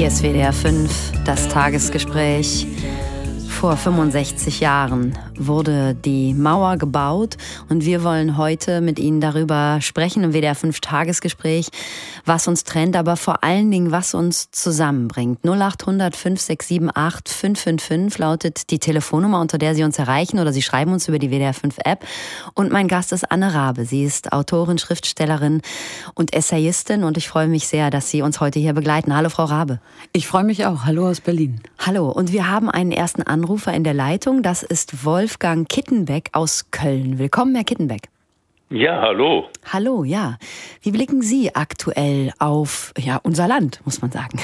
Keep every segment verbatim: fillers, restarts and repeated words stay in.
Hier ist W D R fünf, das Tagesgespräch. Vor fünfundsechzig Jahren wurde die Mauer gebaut und wir wollen heute mit Ihnen darüber sprechen im W D R fünf Tagesgespräch, was uns trennt, aber vor allen Dingen, was uns zusammenbringt. null acht hundert fünf sechs sieben acht fünf fünf fünf lautet die Telefonnummer, unter der Sie uns erreichen, oder Sie schreiben uns über die W D R fünf App. Und mein Gast ist Anne Rabe. Sie ist Autorin, Schriftstellerin und Essayistin und ich freue mich sehr, dass Sie uns heute hier begleiten. Hallo, Frau Rabe. Ich freue mich auch. Hallo aus Berlin. Hallo, und wir haben einen ersten Anrufer in der Leitung. Das ist Wolfgang Kittenbeck aus Köln. Willkommen, Herr Kittenbeck. Ja, hallo. Hallo, ja. Wie blicken Sie aktuell auf ja, unser Land, muss man sagen?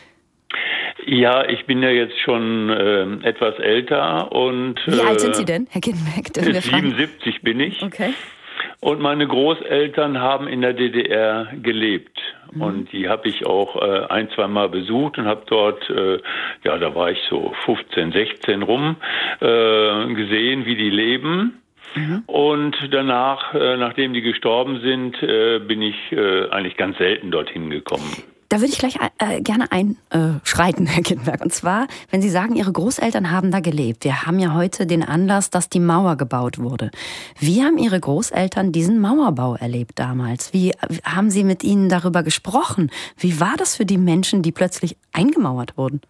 Ja, ich bin ja jetzt schon äh, etwas älter und... Wie äh, alt sind Sie denn, Herr Kittenbeck? Dürfen wir fragen? siebenundsiebzig bin ich. Okay. Und meine Großeltern haben in der D D R gelebt. Mhm. Und die habe ich auch äh, ein, zwei Mal besucht und habe dort, äh, ja, da war ich so fünfzehn, sechzehn rum, äh, gesehen, wie die leben. Mhm. Und danach, äh, nachdem die gestorben sind, äh, bin ich äh, eigentlich ganz selten dorthin gekommen. Da würde ich gleich äh, gerne einschreiten, Herr Kittenberg. Und zwar, wenn Sie sagen, Ihre Großeltern haben da gelebt. Wir haben ja heute den Anlass, dass die Mauer gebaut wurde. Wie haben Ihre Großeltern diesen Mauerbau erlebt damals? Wie haben Sie mit ihnen darüber gesprochen? Wie war das für die Menschen, die plötzlich eingemauert wurden?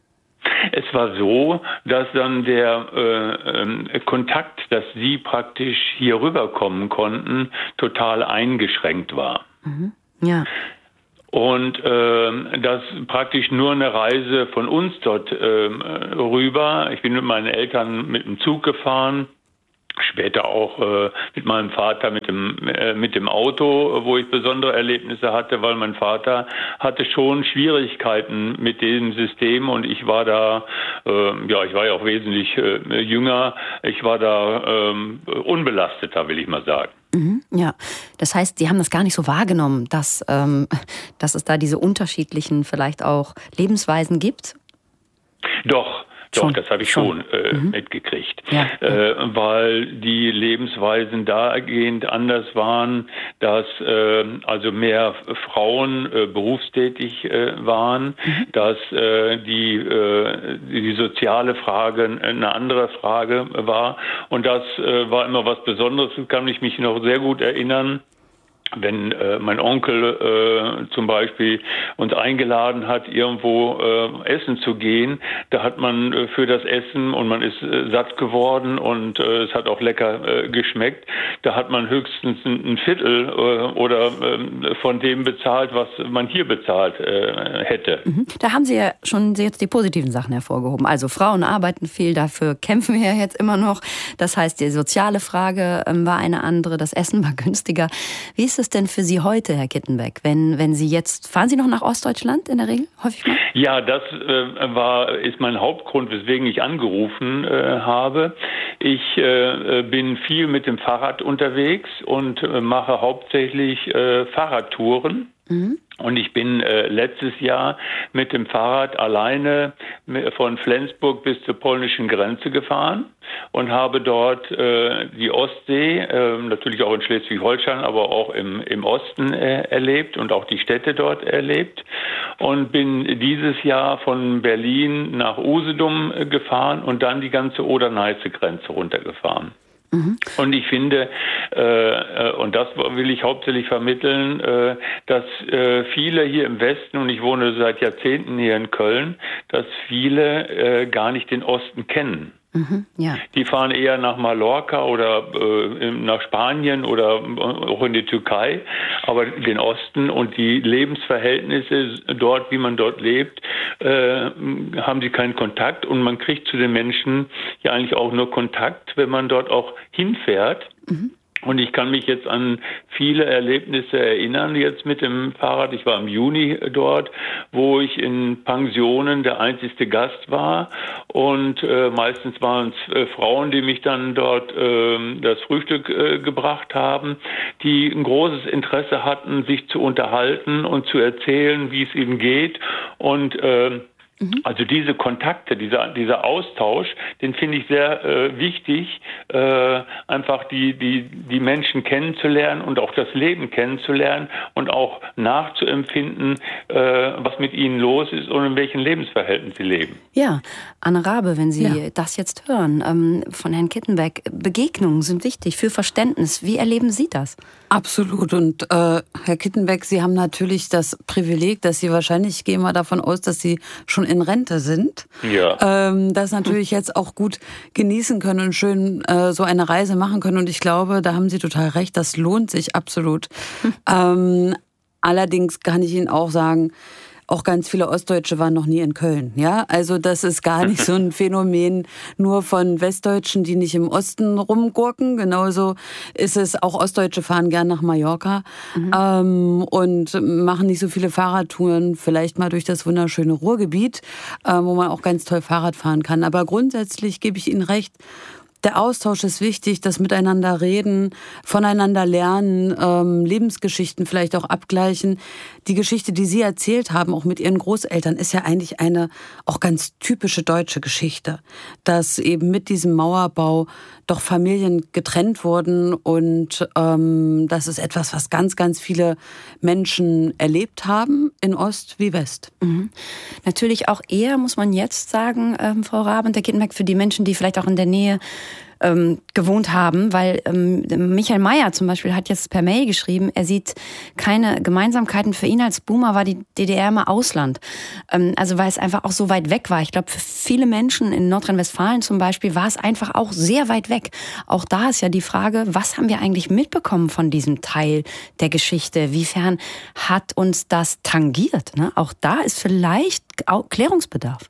Es war so, dass dann der äh, äh, Kontakt, dass sie praktisch hier rüberkommen konnten, total eingeschränkt war. Mhm. Ja. Und äh, das praktisch nur eine Reise von uns dort äh, rüber. Ich bin mit meinen Eltern mit dem Zug gefahren. Später auch äh, mit meinem Vater mit dem äh, mit dem Auto, wo ich besondere Erlebnisse hatte, weil mein Vater hatte schon Schwierigkeiten mit diesem System und ich war da, äh, ja, ich war ja auch wesentlich äh, jünger, ich war da äh, unbelasteter, will ich mal sagen. Mhm, ja, das heißt, Sie haben das gar nicht so wahrgenommen, dass, ähm, dass es da diese unterschiedlichen vielleicht auch Lebensweisen gibt? Doch. Doch, schon, das habe ich schon, schon äh, mhm. mitgekriegt, ja, äh, ja. weil die Lebensweisen dahingehend anders waren, dass äh, also mehr Frauen äh, berufstätig äh, waren, mhm. dass äh, die, äh, die soziale Frage eine andere Frage war und das äh, war immer was Besonderes, kann ich mich noch sehr gut erinnern. Wenn äh, mein Onkel äh, zum Beispiel uns eingeladen hat, irgendwo äh, essen zu gehen, da hat man äh, für das Essen und man ist äh, satt geworden und äh, es hat auch lecker äh, geschmeckt. Da hat man höchstens ein, ein Viertel äh, oder äh, von dem bezahlt, was man hier bezahlt äh, hätte. Mhm. Da haben Sie ja schon jetzt die positiven Sachen hervorgehoben. Also Frauen arbeiten viel, dafür kämpfen wir ja jetzt immer noch. Das heißt, die soziale Frage äh, war eine andere, das Essen war günstiger. Wie ist es denn für Sie heute, Herr Kittenbeck, wenn, wenn Sie jetzt, fahren Sie noch nach Ostdeutschland in der Regel, häufig mal? Ja, das äh, war, ist mein Hauptgrund, weswegen ich angerufen äh, habe. Ich äh, bin viel mit dem Fahrrad unterwegs und äh, mache hauptsächlich äh, Fahrradtouren. Mhm. Und ich bin äh, letztes Jahr mit dem Fahrrad alleine von Flensburg bis zur polnischen Grenze gefahren und habe dort äh, die Ostsee, äh, natürlich auch in Schleswig-Holstein, aber auch im, im Osten äh, erlebt und auch die Städte dort erlebt. Und bin dieses Jahr von Berlin nach Usedom äh, gefahren und dann die ganze Oder-Neiße-Grenze runtergefahren. Mhm. Und ich finde, äh, und das will ich hauptsächlich vermitteln, äh, dass äh, viele hier im Westen, und ich wohne seit Jahrzehnten hier in Köln, dass viele äh, gar nicht den Osten kennen. Mhm, ja. Die fahren eher nach Mallorca oder äh, nach Spanien oder auch in die Türkei, aber den Osten und die Lebensverhältnisse dort, wie man dort lebt, äh, haben sie keinen Kontakt und man kriegt zu den Menschen ja eigentlich auch nur Kontakt, wenn man dort auch hinfährt. Mhm. Und ich kann mich jetzt an viele Erlebnisse erinnern, jetzt mit dem Fahrrad. Ich war im Juni dort, wo ich in Pensionen der einzigste Gast war. Und äh, meistens waren es äh, Frauen, die mich dann dort äh, das Frühstück äh, gebracht haben, die ein großes Interesse hatten, sich zu unterhalten und zu erzählen, wie es ihnen geht. Und äh, Mhm. Also diese Kontakte, dieser, dieser Austausch, den finde ich sehr äh, wichtig, äh, einfach die, die, die Menschen kennenzulernen und auch das Leben kennenzulernen und auch nachzuempfinden, äh, was mit ihnen los ist und in welchen Lebensverhältnissen sie leben. Ja, Anne Rabe, wenn Sie Ja. das jetzt hören, ähm, von Herrn Kittenbeck, Begegnungen sind wichtig für Verständnis. Wie erleben Sie das? Absolut. Und äh, Herr Kittenbeck, Sie haben natürlich das Privileg, dass Sie wahrscheinlich, ich gehe mal davon aus, dass Sie schon in Rente sind, ja. ähm, das natürlich jetzt auch gut genießen können und schön äh, so eine Reise machen können. Und ich glaube, da haben Sie total recht, das lohnt sich absolut. ähm, allerdings kann ich Ihnen auch sagen, auch ganz viele Ostdeutsche waren noch nie in Köln, ja. Also das ist gar nicht so ein Phänomen nur von Westdeutschen, die nicht im Osten rumgurken. Genauso ist es, auch Ostdeutsche fahren gern nach Mallorca mhm. ähm, und machen nicht so viele Fahrradtouren, vielleicht mal durch das wunderschöne Ruhrgebiet, äh, wo man auch ganz toll Fahrrad fahren kann. Aber grundsätzlich gebe ich Ihnen recht, der Austausch ist wichtig, das Miteinander reden, voneinander lernen, ähm, Lebensgeschichten vielleicht auch abgleichen. Die Geschichte, die Sie erzählt haben, auch mit Ihren Großeltern, ist ja eigentlich eine auch ganz typische deutsche Geschichte, dass eben mit diesem Mauerbau doch Familien getrennt wurden und ähm, das ist etwas, was ganz, ganz viele Menschen erlebt haben, in Ost wie West. Mhm. Natürlich auch eher, muss man jetzt sagen, ähm, Frau Rabe und Herr Kittenbeck, für die Menschen, die vielleicht auch in der Nähe ähm, gewohnt haben, weil ähm, Michael Mayer zum Beispiel hat jetzt per Mail geschrieben, er sieht keine Gemeinsamkeiten. Für ihn als Boomer war die D D R immer Ausland. Ähm, also weil es einfach auch so weit weg war. Ich glaube, für viele Menschen in Nordrhein-Westfalen zum Beispiel war es einfach auch sehr weit weg. Auch da ist ja die Frage, was haben wir eigentlich mitbekommen von diesem Teil der Geschichte? Wiefern hat uns das tangiert? Ne? Auch da ist vielleicht auch Klärungsbedarf.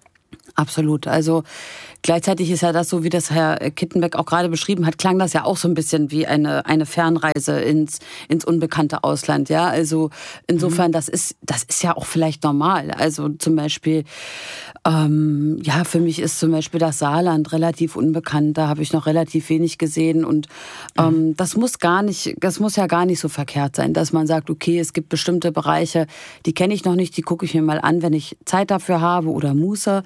Absolut. Also gleichzeitig ist ja das, so wie das Herr Kittenbeck auch gerade beschrieben hat, klang das ja auch so ein bisschen wie eine eine Fernreise ins ins unbekannte Ausland. Ja, also insofern, mhm. das ist das ist ja auch vielleicht normal. Also zum Beispiel, ähm, ja, für mich ist zum Beispiel das Saarland relativ unbekannt. Da habe ich noch relativ wenig gesehen und ähm, mhm. das muss gar nicht, das muss ja gar nicht so verkehrt sein, dass man sagt, okay, es gibt bestimmte Bereiche, die kenne ich noch nicht, die gucke ich mir mal an, wenn ich Zeit dafür habe oder Muße.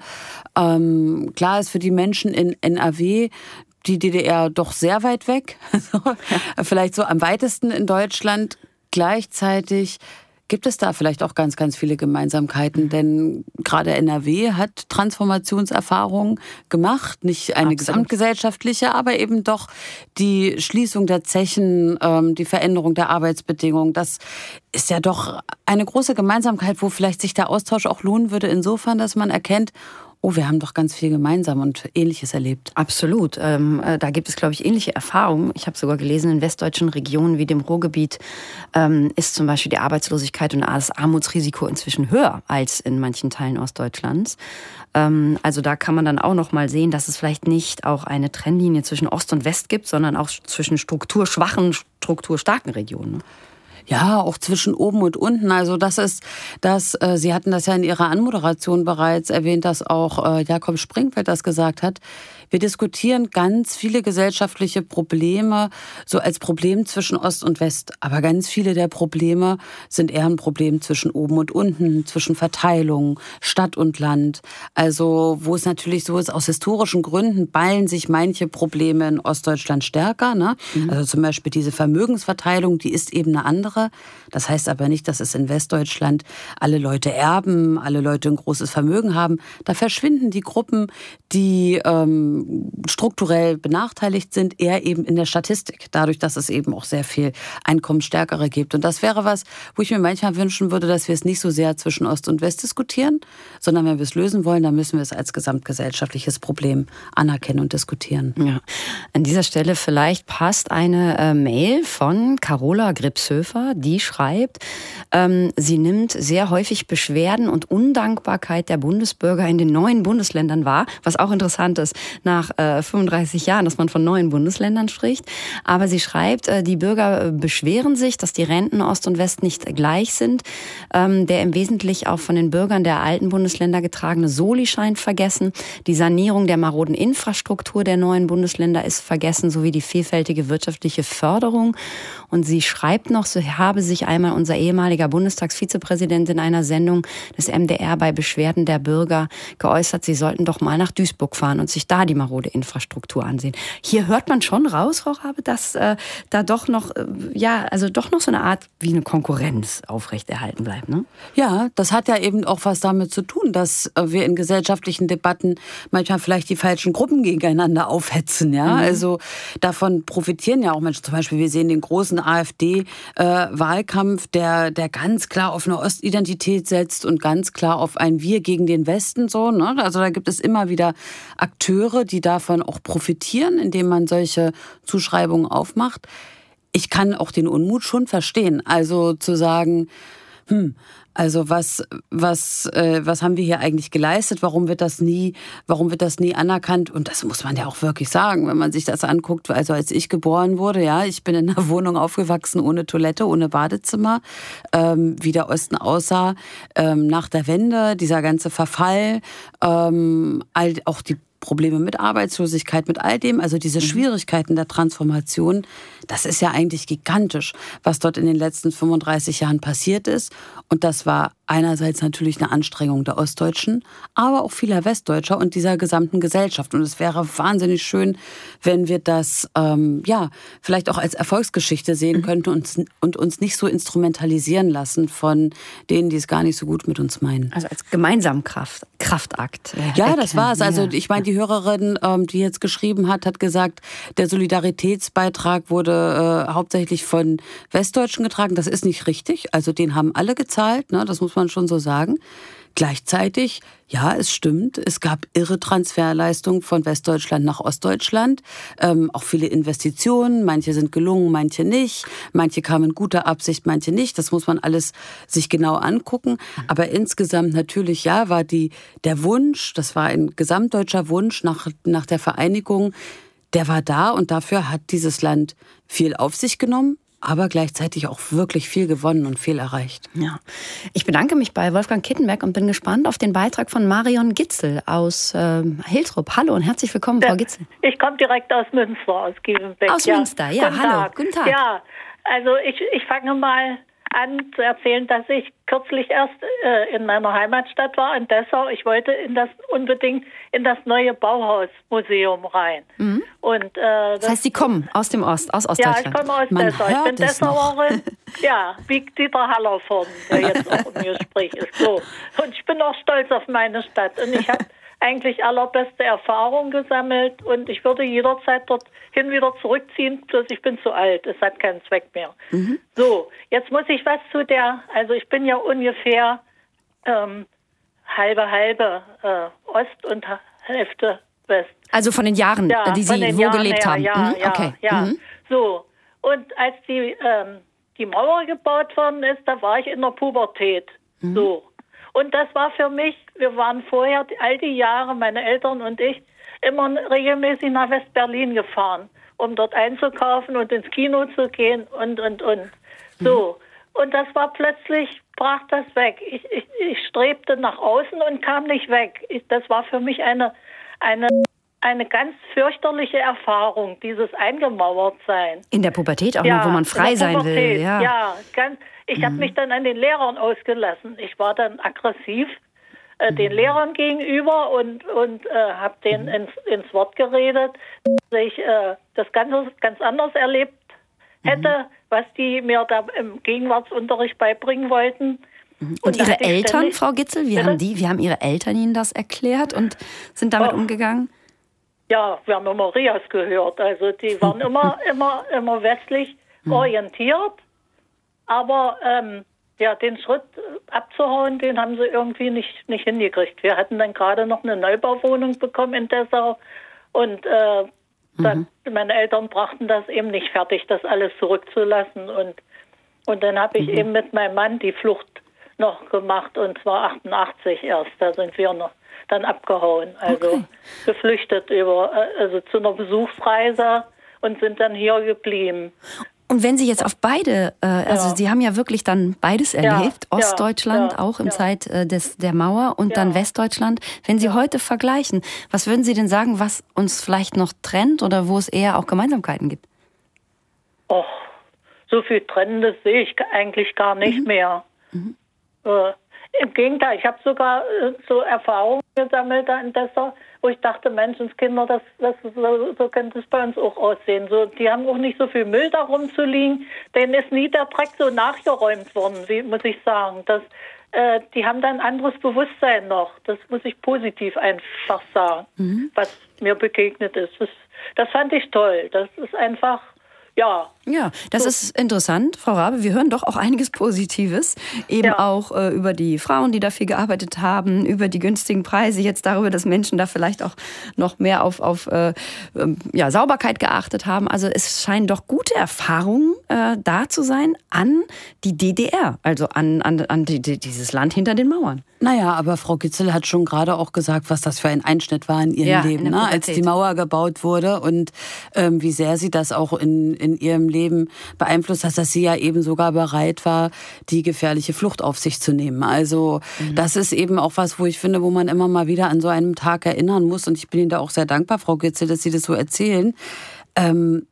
Ähm, klar ist für die Menschen in N R W die D D R doch sehr weit weg, also, vielleicht so am weitesten in Deutschland. Gleichzeitig gibt es da vielleicht auch ganz, ganz viele Gemeinsamkeiten, denn gerade N R W hat Transformationserfahrungen gemacht, nicht eine Absolut. gesamtgesellschaftliche, aber eben doch die Schließung der Zechen, die Veränderung der Arbeitsbedingungen. Das ist ja doch eine große Gemeinsamkeit, wo vielleicht sich der Austausch auch lohnen würde, insofern, dass man erkennt, oh, wir haben doch ganz viel gemeinsam und Ähnliches erlebt. Absolut. Ähm, äh, da gibt es, glaube ich, ähnliche Erfahrungen. Ich habe sogar gelesen, in westdeutschen Regionen wie dem Ruhrgebiet ähm, ist zum Beispiel die Arbeitslosigkeit und das Armutsrisiko inzwischen höher als in manchen Teilen Ostdeutschlands. Ähm, also da kann man dann auch noch mal sehen, dass es vielleicht nicht auch eine Trennlinie zwischen Ost und West gibt, sondern auch zwischen strukturschwachen, strukturstarken Regionen. Ja, auch zwischen oben und unten. Also das ist, das, äh, Sie hatten das ja in Ihrer Anmoderation bereits erwähnt, dass auch äh, Jakob Springfeld das gesagt hat. Wir diskutieren ganz viele gesellschaftliche Probleme so als Problem zwischen Ost und West. Aber ganz viele der Probleme sind eher ein Problem zwischen oben und unten, zwischen Verteilung, Stadt und Land. Also wo es natürlich so ist, aus historischen Gründen ballen sich manche Probleme in Ostdeutschland stärker. Ne? Mhm. Also zum Beispiel diese Vermögensverteilung, die ist eben eine andere. Das heißt aber nicht, dass es in Westdeutschland alle Leute erben, alle Leute ein großes Vermögen haben. Da verschwinden die Gruppen, die ähm, strukturell benachteiligt sind, eher eben in der Statistik. Dadurch, dass es eben auch sehr viel Einkommensstärkere gibt. Und das wäre was, wo ich mir manchmal wünschen würde, dass wir es nicht so sehr zwischen Ost und West diskutieren, sondern wenn wir es lösen wollen, dann müssen wir es als gesamtgesellschaftliches Problem anerkennen und diskutieren. Ja. An dieser Stelle vielleicht passt eine äh, Mail von Carola Gripshöfer, die schreibt, ähm, sie nimmt sehr häufig Beschwerden und Undankbarkeit der Bundesbürger in den neuen Bundesländern wahr, was auch interessant ist, nach äh, fünfunddreißig Jahren, dass man von neuen Bundesländern spricht. Aber sie schreibt, äh, die Bürger beschweren sich, dass die Renten Ost und West nicht gleich sind. Ähm, der im Wesentlichen auch von den Bürgern der alten Bundesländer getragene Soli scheint vergessen. Die Sanierung der maroden Infrastruktur der neuen Bundesländer ist vergessen, sowie die vielfältige wirtschaftliche Förderung. Und sie schreibt noch, so habe sich einmal unser ehemaliger Bundestagsvizepräsident in einer Sendung des M D R bei Beschwerden der Bürger geäußert, sie sollten doch mal nach Duisburg fahren und sich da die marode Infrastruktur ansehen. Hier hört man schon raus, Frau Rabe, dass äh, da doch noch, äh, ja, also doch noch so eine Art wie eine Konkurrenz aufrechterhalten bleibt, ne? Ja, das hat ja eben auch was damit zu tun, dass äh, wir in gesellschaftlichen Debatten manchmal vielleicht die falschen Gruppen gegeneinander aufhetzen, ja. Mhm. Also davon profitieren ja auch Menschen. Zum Beispiel, wir sehen den großen AfD-Wahlkampf, äh, der, der ganz klar auf eine Ostidentität setzt und ganz klar auf ein Wir gegen den Westen, so, ne? Also da gibt es immer wieder Akteure, die davon auch profitieren, indem man solche Zuschreibungen aufmacht. Ich kann auch den Unmut schon verstehen. Also zu sagen, hm, also was, was, äh, was haben wir hier eigentlich geleistet? Warum wird das nie, warum wird das nie anerkannt? Und das muss man ja auch wirklich sagen, wenn man sich das anguckt. Also als ich geboren wurde, ja, ich bin in einer Wohnung aufgewachsen ohne Toilette, ohne Badezimmer, ähm, wie der Osten aussah, ähm, nach der Wende, dieser ganze Verfall, ähm, all, auch die Probleme mit Arbeitslosigkeit, mit all dem, also diese Schwierigkeiten der Transformation, das ist ja eigentlich gigantisch, was dort in den letzten fünfunddreißig Jahren passiert ist. Und das war einerseits natürlich eine Anstrengung der Ostdeutschen, aber auch vieler Westdeutscher und dieser gesamten Gesellschaft. Und es wäre wahnsinnig schön, wenn wir das ähm, ja vielleicht auch als Erfolgsgeschichte sehen mhm. könnten und, und uns nicht so instrumentalisieren lassen von denen, die es gar nicht so gut mit uns meinen. Also als Gemeinsamkraft, Kraftakt. Äh, ja, das war es. Also ich meine, die Hörerin, ähm, die jetzt geschrieben hat, hat gesagt, der Solidaritätsbeitrag wurde äh, hauptsächlich von Westdeutschen getragen. Das ist nicht richtig. Also den haben alle gezahlt, ne? Das muss man schon so sagen. Gleichzeitig, ja, es stimmt, es gab irre Transferleistungen von Westdeutschland nach Ostdeutschland, ähm, auch viele Investitionen, manche sind gelungen, manche nicht, manche kamen in guter Absicht, manche nicht, das muss man alles sich genau angucken, aber insgesamt natürlich, ja, war die, der Wunsch, das war ein gesamtdeutscher Wunsch nach, nach der Vereinigung, der war da und dafür hat dieses Land viel auf sich genommen, aber gleichzeitig auch wirklich viel gewonnen und viel erreicht. Ja. Ich bedanke mich bei Wolfgang Kittenberg und bin gespannt auf den Beitrag von Marion Gitzel aus äh, Hiltrup. Hallo und herzlich willkommen, Frau Gitzel. Ich komme direkt aus Münster, aus Gievenbeck. Aus ja. Münster, ja, Guten hallo, Tag. guten Tag. Ja, also ich, ich fange mal an zu erzählen, dass ich kürzlich erst äh, in meiner Heimatstadt war, in Dessau. Ich wollte in das unbedingt in das neue Bauhausmuseum rein. Mhm. Und, äh, das, das heißt, Sie kommen aus dem Ost, aus Ostdeutschland? Ja, ich komme aus Man Dessau. Ich bin Dessauerin. Ja, wie Dieter Hallervorden, der jetzt auch im Gespräch ist. So. Und ich bin auch stolz auf meine Stadt. Und ich habe eigentlich allerbeste Erfahrungen gesammelt und ich würde jederzeit dorthin wieder zurückziehen, bloß ich bin zu alt, es hat keinen Zweck mehr. Mhm. So, jetzt muss ich was zu der, also ich bin ja ungefähr ähm, halbe halbe äh, Ost und Hälfte West. Also von den Jahren, ja, die Sie wo Jahren gelebt her, haben? Ja, mhm. ja, okay. ja. Mhm. So, und als die, ähm, die Mauer gebaut worden ist, da war ich in der Pubertät. Mhm. So. Und das war für mich, wir waren vorher all die Jahre, meine Eltern und ich, immer regelmäßig nach West-Berlin gefahren, um dort einzukaufen und ins Kino zu gehen und, und, und. So. Mhm. Und das war plötzlich, brach das weg. Ich, ich, ich strebte nach außen und kam nicht weg. Ich, das war für mich eine, eine, eine ganz fürchterliche Erfahrung, dieses Eingemauertsein. In der Pubertät auch ja, noch, wo man frei sein will. Ja, ja ganz. Ich mhm. habe mich dann an den Lehrern ausgelassen. Ich war dann aggressiv äh, den Lehrern gegenüber und, und äh, habe denen ins, ins Wort geredet, dass ich äh, das ganz, ganz anders erlebt hätte, mhm. was die mir da im Gegenwartsunterricht beibringen wollten. Mhm. Und, und Ihre Eltern, ständig, Frau Gitzel, wie haben, die, wie haben Ihre Eltern Ihnen das erklärt und sind damit oh. umgegangen? Ja, wir haben immer Rias gehört. Also die waren immer, immer, immer westlich mhm. orientiert. Aber ähm, ja, den Schritt abzuhauen, den haben sie irgendwie nicht, nicht hingekriegt. Wir hatten dann gerade noch eine Neubauwohnung bekommen in Dessau und äh, mhm. dann, meine Eltern brachten das eben nicht fertig, das alles zurückzulassen. Und, und dann habe ich mhm. eben mit meinem Mann die Flucht noch gemacht und zwar achtundachtzig erst. Da sind wir noch dann abgehauen, also okay. geflüchtet über also zu einer Besuchsreise und sind dann hier geblieben. Und wenn Sie jetzt auf beide, äh, also ja. Sie haben ja wirklich dann beides erlebt, ja, Ostdeutschland ja, auch im ja. Zeit äh, des, der Mauer und ja. dann Westdeutschland. Wenn Sie ja. heute vergleichen, was würden Sie denn sagen, was uns vielleicht noch trennt oder wo es eher auch Gemeinsamkeiten gibt? Och, so viel Trennendes sehe ich eigentlich gar nicht mhm. mehr. Mhm. Äh, Im Gegenteil, ich habe sogar äh, so Erfahrungen gesammelt da in Dessau, wo ich dachte, Menschenskinder, das, das, so, so könnte es bei uns auch aussehen. So, die haben auch nicht so viel Müll da rumzuliegen, denen ist nie der Dreck so nachgeräumt worden, wie muss ich sagen. Das, äh, die haben da ein anderes Bewusstsein noch. Das muss ich positiv einfach sagen, mhm. was mir begegnet ist. Das, das fand ich toll. Das ist einfach... Ja. Ja, das so. ist interessant, Frau Rabe. Wir hören doch auch einiges Positives. Eben ja. auch äh, über die Frauen, die dafür gearbeitet haben, über die günstigen Preise, jetzt darüber, dass Menschen da vielleicht auch noch mehr auf, auf äh, ja, Sauberkeit geachtet haben. Also es scheinen doch gute Erfahrungen äh, da zu sein an die D D R, also an, an, an die, die, dieses Land hinter den Mauern. Naja, aber Frau Gitzel hat schon gerade auch gesagt, was das für ein Einschnitt war in ihrem ja, Leben, in ne? als die Mauer gebaut wurde und ähm, wie sehr sie das auch in, in ihrem Leben beeinflusst hat, dass sie ja eben sogar bereit war, die gefährliche Flucht auf sich zu nehmen. Also mhm. das ist eben auch was, wo ich finde, wo man immer mal wieder an so einem Tag erinnern muss. Und ich bin Ihnen da auch sehr dankbar, Frau Gitzel, dass Sie das so erzählen, ähm,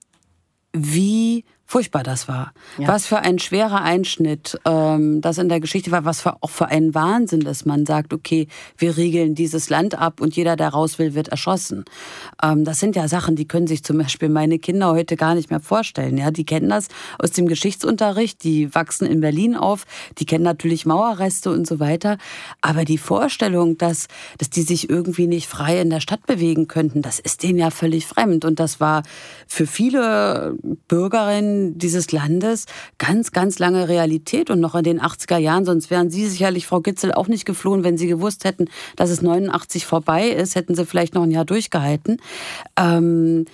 wie furchtbar das war. Ja. Was für ein schwerer Einschnitt ähm, das in der Geschichte war, was für, auch für ein Wahnsinn, dass man sagt, okay, wir riegeln dieses Land ab und jeder, der raus will, wird erschossen. Ähm, das sind ja Sachen, die können sich zum Beispiel meine Kinder heute gar nicht mehr vorstellen. Ja, die kennen das aus dem Geschichtsunterricht, die wachsen in Berlin auf, die kennen natürlich Mauerreste und so weiter. Aber die Vorstellung, dass, dass die sich irgendwie nicht frei in der Stadt bewegen könnten, das ist denen ja völlig fremd. Und das war für viele Bürgerinnen dieses Landes ganz, ganz lange Realität und noch in den achtziger Jahren, sonst wären Sie sicherlich, Frau Gitzel, auch nicht geflohen, wenn Sie gewusst hätten, dass es neunundachtzig vorbei ist, hätten Sie vielleicht noch ein Jahr durchgehalten. Ähm,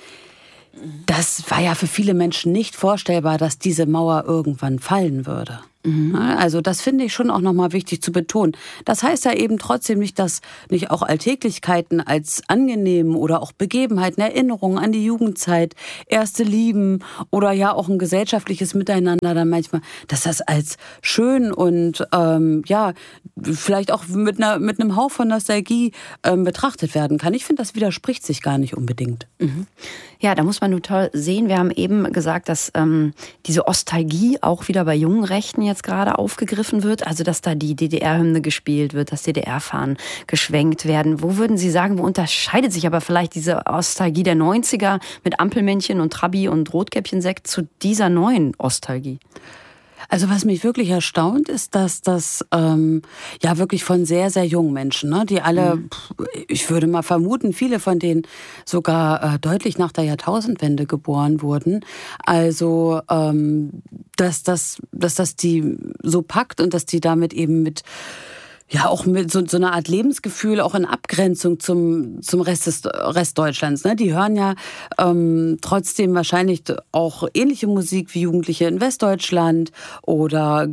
das war ja für viele Menschen nicht vorstellbar, dass diese Mauer irgendwann fallen würde. Mhm. Also das finde ich schon auch nochmal wichtig zu betonen. Das heißt ja eben trotzdem nicht, dass nicht auch Alltäglichkeiten als angenehm oder auch Begebenheiten, Erinnerungen an die Jugendzeit, erste Lieben oder ja auch ein gesellschaftliches Miteinander dann manchmal, dass das als schön und ähm, ja vielleicht auch mit einer mit einem Hauch von Nostalgie ähm, betrachtet werden kann. Ich finde, das widerspricht sich gar nicht unbedingt. Mhm. Ja, da muss man nur toll sehen. Wir haben eben gesagt, dass ähm, diese Ostalgie auch wieder bei jungen Rechten jetzt gerade aufgegriffen wird, also dass da die D D R-Hymne gespielt wird, dass D D R-Fahnen geschwenkt werden. Wo würden Sie sagen, wo unterscheidet sich aber vielleicht diese Ostalgie der neunziger mit Ampelmännchen und Trabi und Rotkäppchensekt zu dieser neuen Ostalgie? Also was mich wirklich erstaunt, ist, dass das ähm, ja wirklich von sehr, sehr jungen Menschen, ne, die alle, mhm. ich würde mal vermuten, viele von denen sogar äh, deutlich nach der Jahrtausendwende geboren wurden. Also ähm, dass das, dass das die so packt und dass die damit eben mit ja auch mit so, so einer Art Lebensgefühl, auch in Abgrenzung zum, zum Rest des Rest Deutschlands. Ne? Die hören ja ähm, trotzdem wahrscheinlich auch ähnliche Musik wie Jugendliche in Westdeutschland oder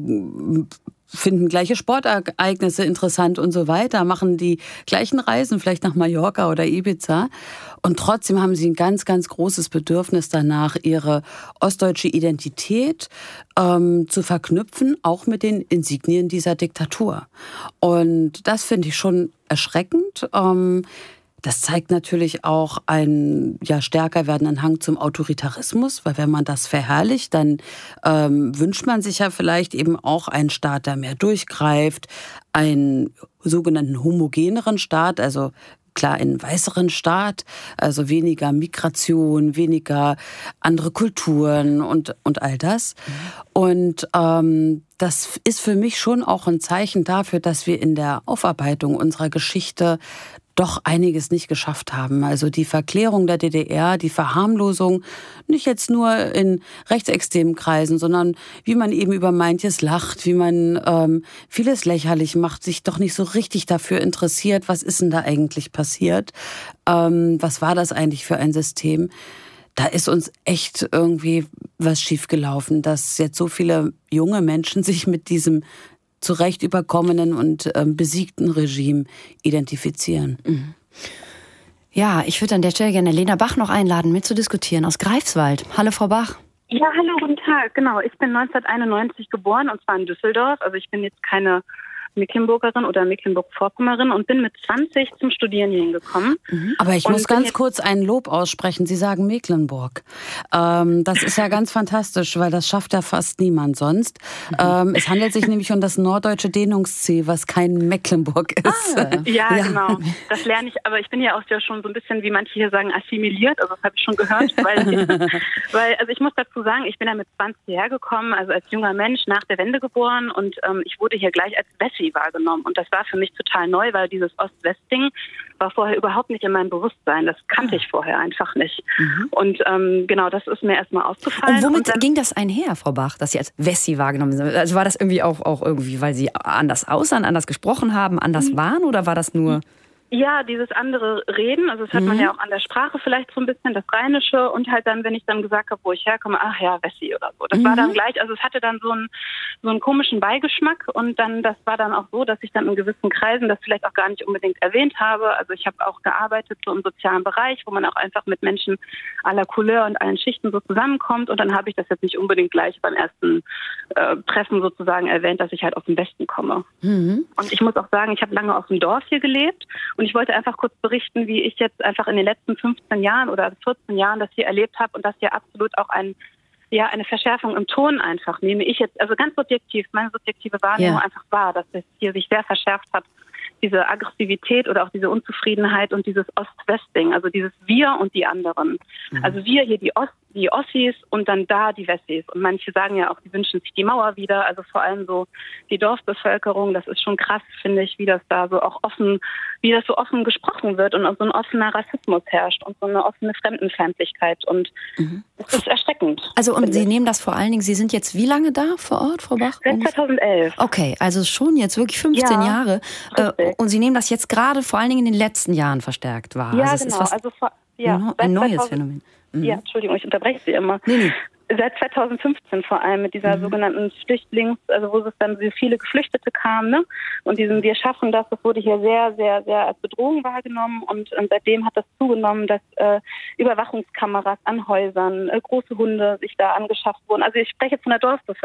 finden gleiche Sportereignisse interessant und so weiter, machen die gleichen Reisen, vielleicht nach Mallorca oder Ibiza. Und trotzdem haben sie ein ganz, ganz großes Bedürfnis danach, ihre ostdeutsche Identität ähm, zu verknüpfen, auch mit den Insignien dieser Diktatur. Und das finde ich schon erschreckend. Ähm, Das zeigt natürlich auch einen ja, stärker werdenden Hang zum Autoritarismus, weil wenn man das verherrlicht, dann ähm, wünscht man sich ja vielleicht eben auch einen Staat, der mehr durchgreift, einen sogenannten homogeneren Staat, also klar einen weißeren Staat, also weniger Migration, weniger andere Kulturen und, und all das. Mhm. Und ähm, das ist für mich schon auch ein Zeichen dafür, dass wir in der Aufarbeitung unserer Geschichte doch einiges nicht geschafft haben. Also die Verklärung der D D R, die Verharmlosung, nicht jetzt nur in rechtsextremen Kreisen, sondern wie man eben über manches lacht, wie man ähm, vieles lächerlich macht, sich doch nicht so richtig dafür interessiert, was ist denn da eigentlich passiert, ähm, was war das eigentlich für ein System. Da ist uns echt irgendwie was schiefgelaufen, dass jetzt so viele junge Menschen sich mit diesem zu Recht überkommenen und ähm, besiegten Regime identifizieren. Mhm. Ja, ich würde an der Stelle gerne Lena Bach noch einladen, mitzudiskutieren aus Greifswald. Hallo, Frau Bach. Ja, hallo, guten Tag. Genau, ich bin neunzehnhunderteinundneunzig geboren und zwar in Düsseldorf. Also ich bin jetzt keine Mecklenburgerin oder Mecklenburg-Vorpommerin und bin mit zwanzig zum Studieren hier hingekommen. Mhm. Aber ich und muss ganz kurz ein Lob aussprechen. Sie sagen Mecklenburg. Ähm, das ist ja ganz fantastisch, weil das schafft ja fast niemand sonst. Mhm. Ähm, es handelt sich nämlich um das norddeutsche Dehnungsziel, was kein Mecklenburg ist. Ah, ja, ja, genau. Das lerne ich, aber ich bin ja auch ja schon so ein bisschen, wie manche hier sagen, assimiliert. Also das habe ich schon gehört. Weil, weil, also ich muss dazu sagen, ich bin ja mit zwanzig hergekommen, also als junger Mensch nach der Wende geboren und ähm, ich wurde hier gleich als Wessi wahrgenommen. Und das war für mich total neu, weil dieses Ost-West-Ding war vorher überhaupt nicht in meinem Bewusstsein. Das kannte ich vorher einfach nicht. Mhm. Und ähm, genau, das ist mir erstmal aufgefallen. Und womit und dann, ging das einher, Frau Bach, dass Sie als Wessi wahrgenommen sind? Also war das irgendwie auch, auch irgendwie, weil Sie anders aussahen, anders gesprochen haben, anders waren oder war das nur... Ja, dieses andere Reden, also das hat mhm. man ja auch an der Sprache vielleicht so ein bisschen, das Rheinische und halt dann, wenn ich dann gesagt habe, wo ich herkomme, ach ja, Wessi oder so. Das mhm. war dann gleich, also es hatte dann so einen, so einen komischen Beigeschmack und dann, das war dann auch so, dass ich dann in gewissen Kreisen das vielleicht auch gar nicht unbedingt erwähnt habe. Also ich habe auch gearbeitet so im sozialen Bereich, wo man auch einfach mit Menschen aller Couleur und allen Schichten so zusammenkommt und dann habe ich das jetzt nicht unbedingt gleich beim ersten äh, Treffen sozusagen erwähnt, dass ich halt aus dem Westen komme. Mhm. Und ich muss auch sagen, ich habe lange auf dem Dorf hier gelebt. Und ich wollte einfach kurz berichten, wie ich jetzt einfach in den letzten fünfzehn Jahren oder vierzehn Jahren das hier erlebt habe und dass hier absolut auch ein, ja, eine Verschärfung im Ton einfach nehme ich jetzt, also ganz subjektiv, meine subjektive Wahrnehmung ja. einfach war, dass es hier sich sehr verschärft hat, diese Aggressivität oder auch diese Unzufriedenheit und dieses Ost-West-Ding, also dieses Wir und die anderen. Mhm. Also wir hier die Ost, die Ossis und dann da die Wessis. Und manche sagen ja auch, die wünschen sich die Mauer wieder, also vor allem so die Dorfbevölkerung, das ist schon krass, finde ich, wie das da so auch offen, wie das so offen gesprochen wird und auch so ein offener Rassismus herrscht und so eine offene Fremdenfeindlichkeit und mhm. das ist erschreckend. Also und Sie ich. nehmen das vor allen Dingen, Sie sind jetzt wie lange da vor Ort, Frau Bach? Seit zweitausendelf. Okay, also schon jetzt wirklich fünfzehn ja, Jahre. Richtig. Und Sie nehmen das jetzt gerade vor allen Dingen in den letzten Jahren verstärkt wahr. Ja, also genau. Ist was, also vor, ja, ein neues zweitausend Phänomen. Mhm. Ja, Entschuldigung, ich unterbreche Sie immer. Nee, nee. Seit zweitausendfünfzehn vor allem mit dieser mhm. sogenannten Flüchtlings-, also wo es dann so viele Geflüchtete kamen, ne? Und diesem Wir schaffen das, das wurde hier sehr, sehr, sehr als Bedrohung wahrgenommen und, und seitdem hat das zugenommen, dass äh, Überwachungskameras an Häusern, äh, große Hunde sich da angeschafft wurden. Also ich spreche jetzt von der Dorfbevölkerung.